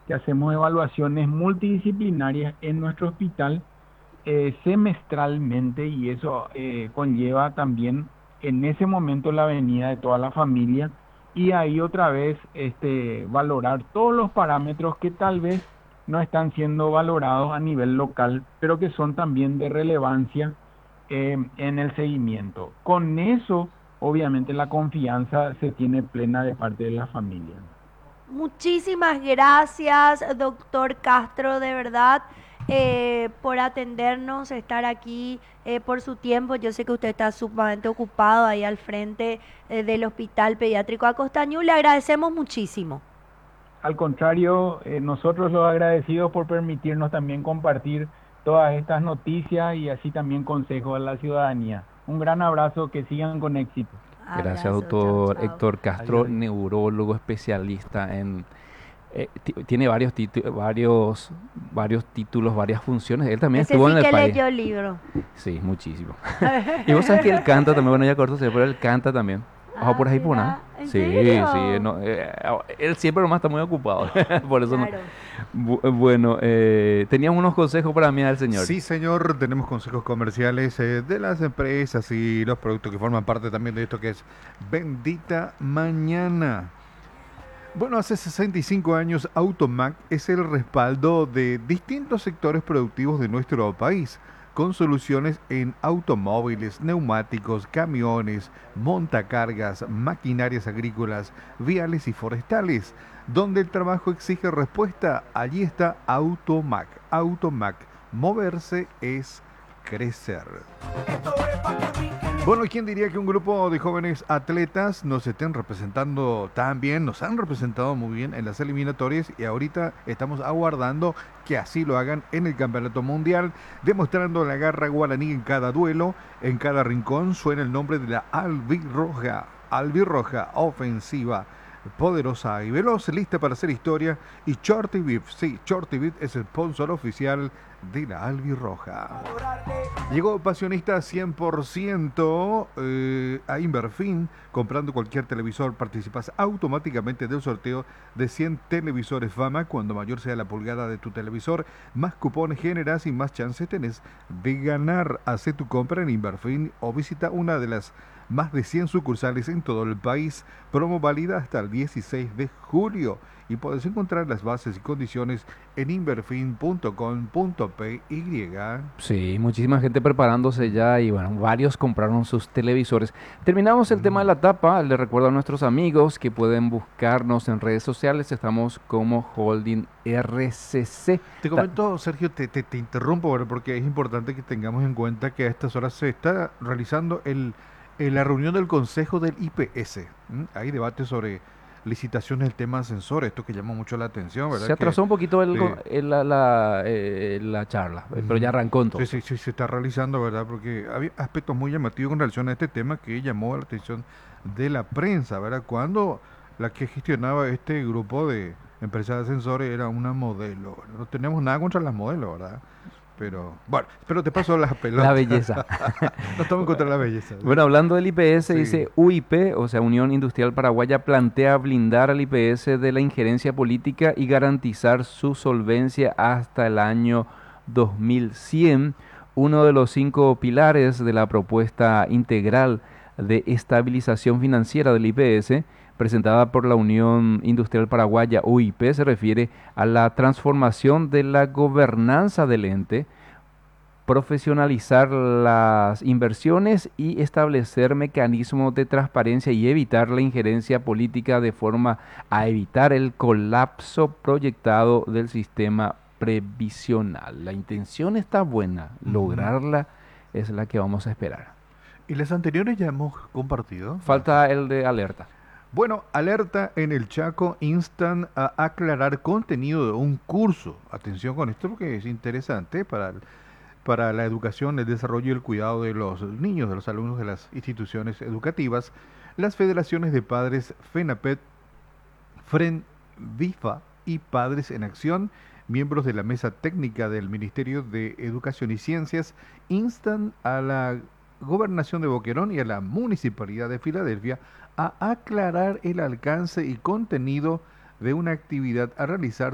que hacemos evaluaciones multidisciplinarias en nuestro hospital semestralmente y eso conlleva también en ese momento la venida de toda la familia y ahí otra vez valorar todos los parámetros que tal vez no están siendo valorados a nivel local, pero que son también de relevancia en el seguimiento. Con eso, obviamente, la confianza se tiene plena de parte de la familia. Muchísimas gracias, doctor Castro, de verdad, por atendernos, estar aquí, por su tiempo. Yo sé que usted está sumamente ocupado ahí al frente, del Hospital Pediátrico Acostañú. Le agradecemos muchísimo. Al contrario, nosotros los agradecidos por permitirnos también compartir todas estas noticias y así también consejos a la ciudadanía. Un gran abrazo, que sigan con éxito. Gracias, Abrazo, chao, doctor chao. Héctor Castro, Adiós. neurólogo especialista en... tiene varios títulos, varias funciones. Él también Ese estuvo sí en el que país. leyó el libro. Sí, muchísimo. Y vos sabés que él canta también, bueno, ya corto, sí, pero él canta también. Ojo Ah, por ahí, por nada. mira, ¿en Sí, sí, serio? no, él siempre nomás está muy ocupado, por eso no. Claro. Bueno, teníamos unos consejos para mí del señor. Sí, señor, tenemos consejos comerciales de las empresas y los productos que forman parte también de esto que es Bendita Mañana. Bueno, hace 65 años Automac es el respaldo de distintos sectores productivos de nuestro país, con soluciones en automóviles, neumáticos, camiones, montacargas, maquinarias agrícolas, viales y forestales. Donde el trabajo exige respuesta, allí está Automac. Automac, moverse es crecer. Bueno, ¿quién diría que un grupo de jóvenes atletas nos estén representando tan bien, nos han representado muy bien en las eliminatorias y ahorita estamos aguardando que así lo hagan en el Campeonato Mundial, demostrando la garra guaraní en cada duelo, en cada rincón suena el nombre de la albirroja, albirroja ofensiva, poderosa y veloz, lista para hacer historia y Shorty Beef, sí, Shorty Beef es el sponsor oficial de la albirroja. Llegó Pasionista 100% a Inverfin. Comprando cualquier televisor participas automáticamente del sorteo de 100 televisores Fama. Cuando mayor sea la pulgada de tu televisor, más cupones generas y más chances tenés de ganar. Haz tu compra en Inverfin o visita una de las más de 100 sucursales en todo el país. Promo válida hasta el 16 de julio. Y puedes encontrar las bases y condiciones en inverfin.com.py. Sí, muchísima gente preparándose ya y bueno, varios compraron sus televisores. Terminamos el tema de la tapa. Les recuerdo a nuestros amigos que pueden buscarnos en redes sociales. Estamos como Holding RCC. Te comento, Sergio, te interrumpo ¿verdad? Porque es importante que tengamos en cuenta que a estas horas se está realizando la reunión del Consejo del IPS. Hay debate sobre licitaciones del tema sensor, esto que llama mucho la atención, ¿verdad? Se atrasó un poquito Sí. la charla, pero ya arrancó Sí, entonces. sí, sí, se está realizando, ¿verdad? Porque había aspectos muy llamativos con relación a este tema que llamó la atención de la prensa, ¿verdad? Cuando la que gestionaba este grupo de empresas de sensores era una modelo, ¿verdad? No tenemos nada contra las modelos, ¿verdad? Pero, bueno, pero te paso las La pelotas. belleza. No estamos contra la belleza. Bueno, hablando del IPS, Sí. dice UIP, o sea, Unión Industrial Paraguaya, plantea blindar al IPS de la injerencia política y garantizar su solvencia hasta el año 2100. Uno de los 5 pilares de la propuesta integral de estabilización financiera del IPS, presentada por la Unión Industrial Paraguaya, UIP, se refiere a la transformación de la gobernanza del ente, profesionalizar las inversiones y establecer mecanismos de transparencia y evitar la injerencia política de forma a evitar el colapso proyectado del sistema previsional. La intención está buena, Ujú. lograrla es la que vamos a esperar. Y las anteriores ya hemos compartido. Falta el de alerta. Bueno, alerta en el Chaco, instan a aclarar contenido de un curso. Atención con esto porque es interesante para la educación, el desarrollo y el cuidado de los niños, de los alumnos de las instituciones educativas. Las federaciones de padres FENAPET, FREN-VIFA y Padres en Acción, miembros de la mesa técnica del Ministerio de Educación y Ciencias, instan a la Gobernación de Boquerón y a la Municipalidad de Filadelfia a aclarar el alcance y contenido de una actividad a realizar